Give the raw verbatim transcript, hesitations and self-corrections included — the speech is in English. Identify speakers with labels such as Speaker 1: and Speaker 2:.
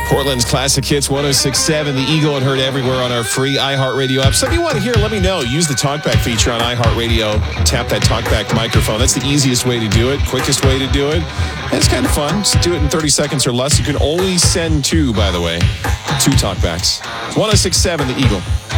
Speaker 1: Portland's Classic Hits one oh six point seven, The Eagle, and heard everywhere on our free iHeartRadio app. So if you want to hear, let me know. Use the TalkBack feature on iHeartRadio. Tap that TalkBack microphone. That's the easiest way to do it, quickest way to do it. And it's kind of fun. Just do it in thirty seconds or less. You can only send two, by the way. Two TalkBacks. one oh six point seven, The Eagle.